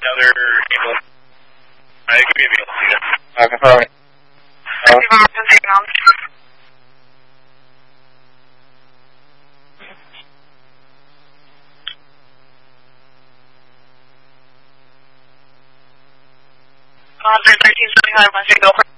another ambulance. It could be a VLC then. Confirming. Officer 1375, wants to go for